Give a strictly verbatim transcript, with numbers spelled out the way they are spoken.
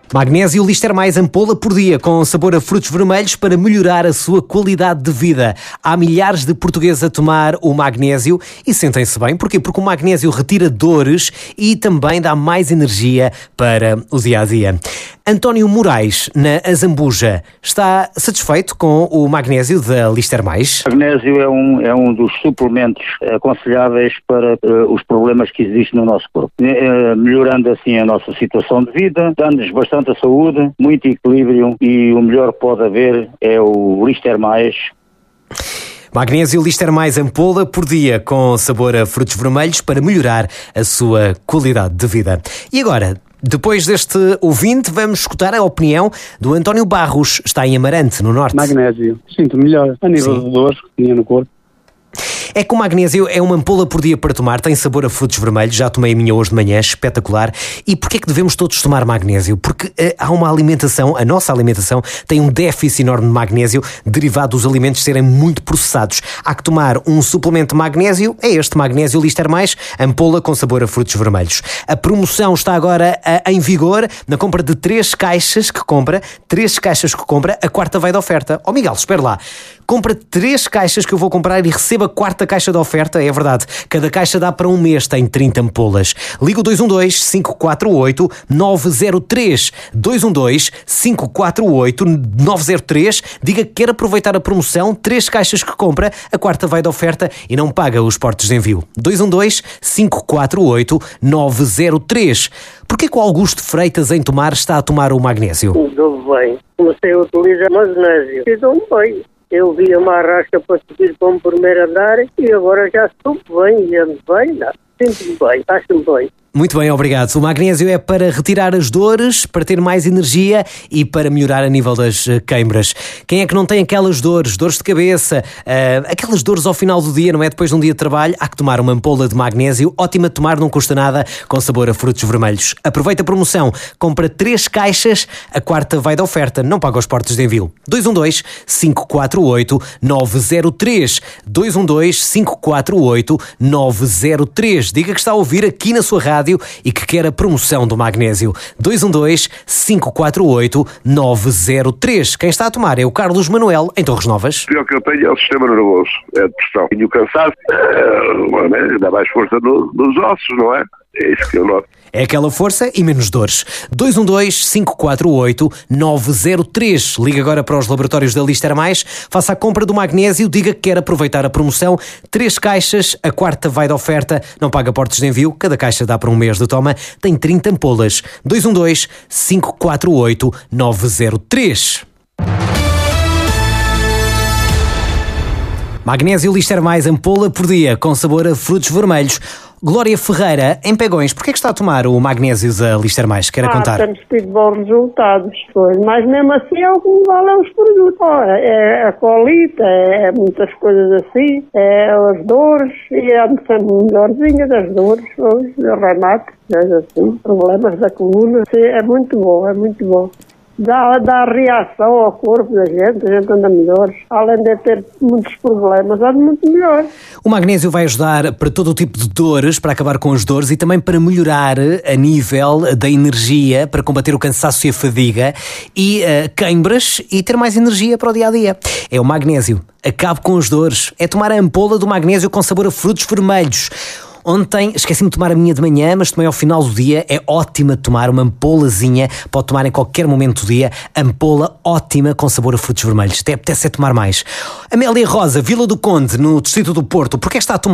Magnésio Lister Mais ampola por dia com sabor a frutos vermelhos para melhorar a sua qualidade de vida. Há milhares de portugueses a tomar o magnésio e sentem-se bem. Porquê? Porque o magnésio retira dores e também dá mais energia para o dia-a-dia. António Moraes, na Azambuja, está satisfeito com o magnésio da Lister Mais? O magnésio é um, é um dos suplementos aconselháveis para uh, os problemas que existem no nosso corpo, uh, melhorando assim a nossa situação de vida, dando-nos bastante saúde, muito equilíbrio, e o melhor que pode haver é o Lister Mais. Magnésio Lister Mais ampola por dia com sabor a frutos vermelhos para melhorar a sua qualidade de vida. E agora, depois deste ouvinte, vamos escutar a opinião do António Barros. Está em Amarante, no Norte. Magnésio. Sinto melhor a nível Sim. de dores que tinha no corpo. É que o magnésio é uma ampola por dia para tomar, tem sabor a frutos vermelhos, já tomei a minha hoje de manhã, espetacular. E porquê é que devemos todos tomar magnésio? Porque uh, há uma alimentação, a nossa alimentação tem um déficit enorme de magnésio, derivado dos alimentos serem muito processados. Há que tomar um suplemento de magnésio, é este Magnésio Lister Mais, ampola com sabor a frutos vermelhos. A promoção está agora uh, em vigor, na compra de três caixas que compra, três caixas que compra, a quarta vai de oferta. Ó oh, Miguel, espera lá, compra três caixas que eu vou comprar e receba a quarta caixa de oferta, é verdade. Cada caixa dá para um mês, tem trinta ampolas. Liga o dois um dois, cinco quatro oito, nove zero três. dois um dois, cinco quatro oito, nove zero três. Diga que quer aproveitar a promoção, três caixas que compra, a quarta vai de oferta e não paga os portos de envio. dois um dois, cinco quatro oito, nove zero três. Porquê que o Augusto Freitas em Tomar está a tomar o magnésio? Dou bem. Comecei a utilizar magnésio e dou bem. Eu vi uma arrasca para subir para um primeiro andar e agora já subo bem e ando bem, não. Sinto-me bem, acho-me bem. Muito bem, obrigado. O magnésio é para retirar as dores, para ter mais energia e para melhorar a nível das queimbras. Quem é que não tem aquelas dores, dores de cabeça, uh, aquelas dores ao final do dia, não é? Depois de um dia de trabalho, há que tomar uma ampola de magnésio, ótima de tomar, não custa nada, com sabor a frutos vermelhos. Aproveita a promoção, compra três caixas, a quarta vai de oferta, não paga os portos de envio. dois um dois, cinco quatro oito, nove zero três. dois um dois, cinco quatro oito, nove zero três. Diga que está a ouvir aqui na sua rádio e que quer a promoção do magnésio. dois um dois, cinco quatro oito, nove zero três. Quem está a tomar é o Carlos Manuel, em Torres Novas. O pior que eu tenho é o sistema nervoso, é a depressão. Tenho cansaço, é, dá mais força no, nos ossos, não é? É isso que eu noto. É aquela força e menos dores. dois um dois, cinco quatro oito, nove zero três. Liga agora para os laboratórios da Lister Mais, faça a compra do magnésio, diga que quer aproveitar a promoção. Três caixas, a quarta vai de oferta, não paga portos de envio, cada caixa dá para um mês de toma, tem trinta ampolas. dois um dois, cinco quatro oito, nove zero três. Magnésio Lister Mais ampola por dia, com sabor a frutos vermelhos. Glória Ferreira, em Pegões, porquê é que está a tomar o magnésio da Lister Mais? Quer ah, contar? Temos tido bons resultados, pois, mas mesmo assim é o que me valem os produtos. Oh, é a colite, é muitas coisas assim, é as dores, e ando sempre melhorzinha das dores, hoje, reumato, assim, problemas da coluna. Sim, é muito bom, é muito bom. Dá, dá reação ao corpo da gente, a gente anda melhor. Além de ter muitos problemas, anda muito melhor. O magnésio vai ajudar para todo o tipo de dores, para acabar com as dores e também para melhorar a nível da energia, para combater o cansaço e a fadiga e uh, queimbras e ter mais energia para o dia-a-dia. É o magnésio. Acabe com as dores. É tomar a ampola do magnésio com sabor a frutos vermelhos. Ontem esqueci-me de tomar a minha de manhã, mas tomei ao final do dia. É ótima de tomar, uma ampolazinha, pode tomar em qualquer momento do dia. Ampola ótima com sabor a frutos vermelhos. Até apetece é tomar mais. Amélia Rosa, Vila do Conde, no distrito do Porto, porquê está a tomar?